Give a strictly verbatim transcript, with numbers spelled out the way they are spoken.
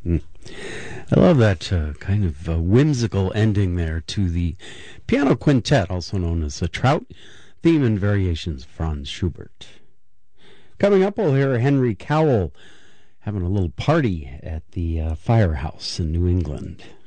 Mm. I love that uh, kind of uh, whimsical ending there to the piano quintet, also known as the Trout theme and variations, Franz Schubert. Coming up, we'll hear Henry Cowell having a little party at the uh, firehouse in New England.